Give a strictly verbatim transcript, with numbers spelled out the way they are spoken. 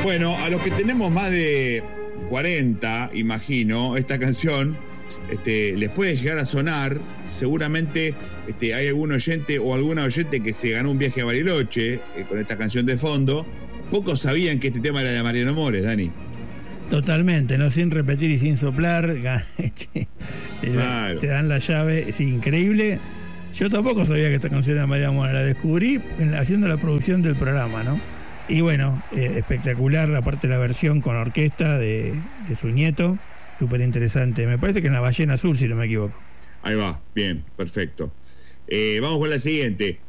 Bueno, a los que tenemos más de cuarenta, imagino, esta canción este, les puede llegar a sonar. Seguramente este, hay algún oyente o alguna oyente que se ganó un viaje a Bariloche eh, con esta canción de fondo. Pocos sabían que este tema era de Mariano Mores, Dani. Totalmente, no sin repetir y sin soplar. te, Claro. te dan la llave, es increíble. Yo tampoco sabía que esta canción era de Mariano Mores, la descubrí en, haciendo la producción del programa, ¿no? Y bueno, eh, espectacular, aparte la versión con orquesta de, de su nieto, súper interesante. Me parece que en La Ballena Azul, si no me equivoco. Ahí va, bien, perfecto. Eh, vamos con la siguiente.